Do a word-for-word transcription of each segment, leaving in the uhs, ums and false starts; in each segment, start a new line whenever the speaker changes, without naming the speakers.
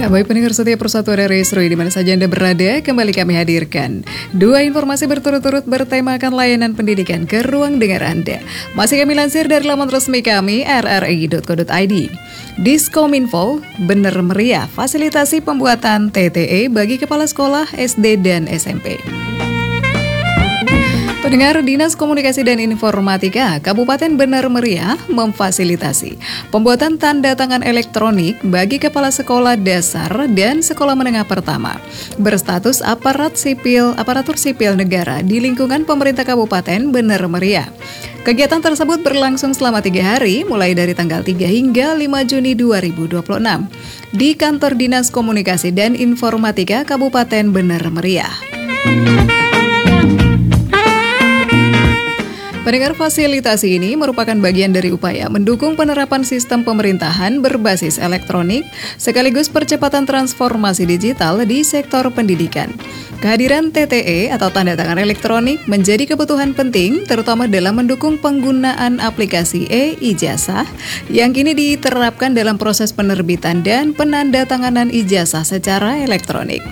Ya, baik pendengar setia Persatuan R I Seru di mana saja Anda berada, kembali kami hadirkan dua informasi berturut-turut bertemakan layanan pendidikan ke ruang dengar Anda. Masih kami lansir dari laman resmi kami r r i dot co dot i d. Diskominfo bener meriah fasilitasi pembuatan T T E bagi kepala sekolah S D dan S M P. Pendengar, Dinas Komunikasi dan Informatika Kabupaten Bener Meriah memfasilitasi pembuatan tanda tangan elektronik bagi kepala sekolah dasar dan sekolah menengah pertama berstatus aparat sipil aparatur sipil negara di lingkungan pemerintah Kabupaten Bener Meriah. Kegiatan tersebut berlangsung selama tiga hari, mulai dari tanggal tiga hingga lima Juni dua ribu dua puluh enam di Kantor Dinas Komunikasi dan Informatika Kabupaten Bener Meriah. Pendengar, fasilitasi ini merupakan bagian dari upaya mendukung penerapan sistem pemerintahan berbasis elektronik sekaligus percepatan transformasi digital di sektor pendidikan. Kehadiran T T E atau tanda tangan elektronik menjadi kebutuhan penting terutama dalam mendukung penggunaan aplikasi e-ijazah yang kini diterapkan dalam proses penerbitan dan penandatanganan ijazah secara elektronik.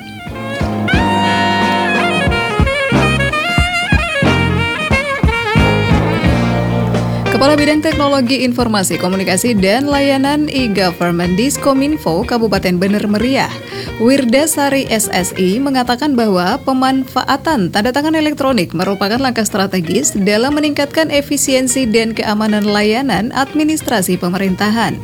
Kepala Bidang Teknologi Informasi Komunikasi dan Layanan e-Government Diskominfo Kabupaten Bener Meriah, Wirdasari S S I mengatakan bahwa pemanfaatan tanda tangan elektronik merupakan langkah strategis dalam meningkatkan efisiensi dan keamanan layanan administrasi pemerintahan.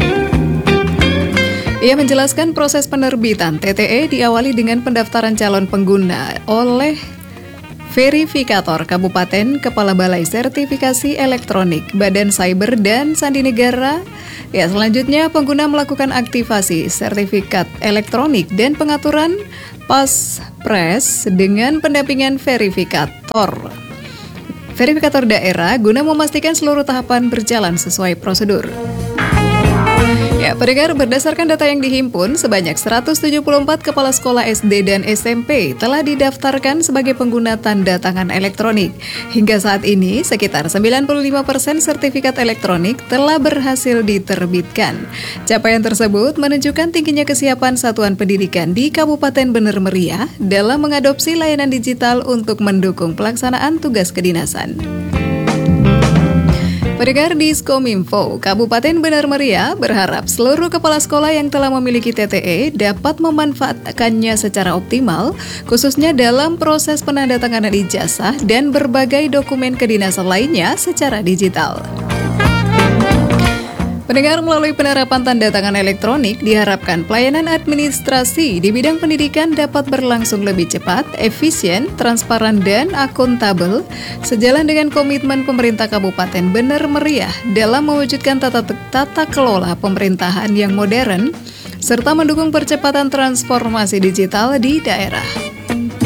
Ia menjelaskan proses penerbitan T T E diawali dengan pendaftaran calon pengguna oleh verifikator Kabupaten, Kepala Balai Sertifikasi Elektronik, Badan Cyber dan Sandi Negara. Ya, selanjutnya pengguna melakukan aktivasi sertifikat elektronik dan pengaturan paspres dengan pendampingan verifikator. Verifikator daerah guna memastikan seluruh tahapan berjalan sesuai prosedur. Ya, pendengar, berdasarkan data yang dihimpun, sebanyak seratus tujuh puluh empat kepala sekolah S D dan S M P telah didaftarkan sebagai pengguna tanda tangan elektronik. Hingga saat ini, sekitar sembilan puluh lima persen sertifikat elektronik telah berhasil diterbitkan. Capaian tersebut menunjukkan tingginya kesiapan satuan pendidikan di Kabupaten Bener Meriah dalam mengadopsi layanan digital untuk mendukung pelaksanaan tugas kedinasan. Pendengar, Diskominfo Kabupaten Bener Meriah berharap seluruh kepala sekolah yang telah memiliki T T E dapat memanfaatkannya secara optimal, khususnya dalam proses penandatanganan ijazah dan berbagai dokumen kedinasan lainnya secara digital. Pendengar, melalui penerapan tanda tangan elektronik diharapkan pelayanan administrasi di bidang pendidikan dapat berlangsung lebih cepat, efisien, transparan, dan akuntabel sejalan dengan komitmen pemerintah Kabupaten Bener Meriah dalam mewujudkan tata, tata kelola pemerintahan yang modern serta mendukung percepatan transformasi digital di daerah.